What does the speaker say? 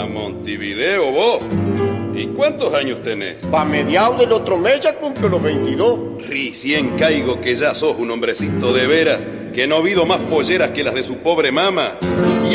A Montevideo vos. ¿Y cuántos años tenés? Pa' mediados del otro mes ya cumplo los 22. Recién caigo que ya sos un hombrecito de veras, que no ha habido más polleras que las de su pobre mama.